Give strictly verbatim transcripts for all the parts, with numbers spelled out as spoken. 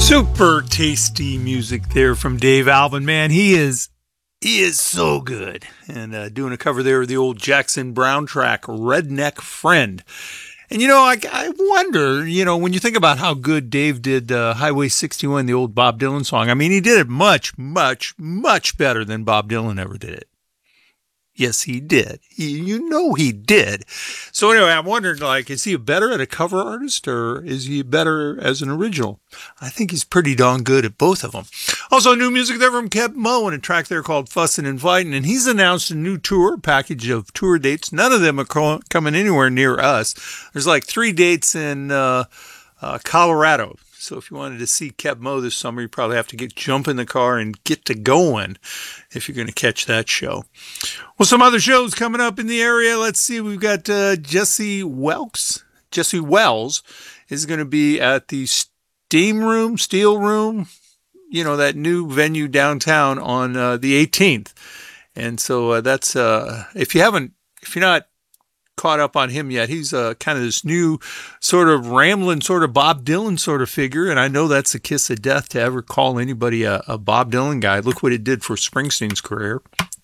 Super tasty music there from Dave Alvin. Man, he is he is so good. And uh, doing a cover there of the old Jackson Browne track, Redneck Friend. And, you know, I, I wonder, you know, when you think about how good Dave did uh, Highway sixty-one, the old Bob Dylan song, I mean, he did it much, much, much better than Bob Dylan ever did it. Yes, he did. He, you know he did. So anyway, I'm wondering, like, is he better at a cover artist or is he better as an original? I think he's pretty darn good at both of them. Also, new music there from Keb' Mo' and a track there called Fussin' and Fightin'. And he's announced a new tour, package of tour dates. None of them are co- coming anywhere near us. There's like three dates in uh, uh, Colorado. So if you wanted to see Keb' Mo' this summer, you probably have to get jump in the car and get to going if you're going to catch that show. Well, some other shows coming up in the area. Let's see. We've got uh, Jesse Welks. Jesse Wells is going to be at the Steam Room, Steel Room, you know, that new venue downtown on uh, the eighteenth. And so uh, that's, uh, if you haven't, if you're not caught up on him yet, he's uh, kind of this new sort of rambling, sort of Bob Dylan sort of figure. And I know that's a kiss of death to ever call anybody a, a Bob Dylan guy. Look what it did for Springsteen's career.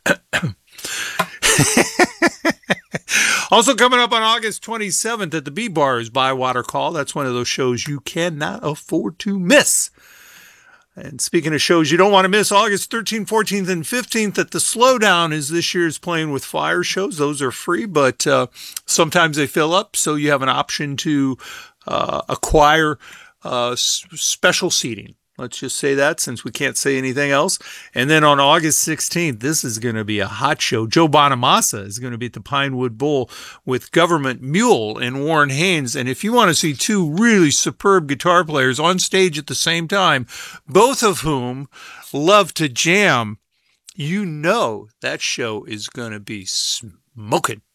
Also coming up on August twenty-seventh at the B-Bar is Bywater Call. That's one of those shows you cannot afford to miss. And speaking of shows you don't want to miss, August thirteenth, fourteenth, and fifteenth at the Slowdown is this year's Playing with Fire shows. Those are free, but uh, sometimes they fill up, so you have an option to uh, acquire uh, s- special seating. Let's just say that since we can't say anything else. And then on August sixteenth, this is going to be a hot show. Joe Bonamassa is going to be at the Pinewood Bowl with Government Mule and Warren Haynes. And if you want to see two really superb guitar players on stage at the same time, both of whom love to jam, you know that show is going to be smoking.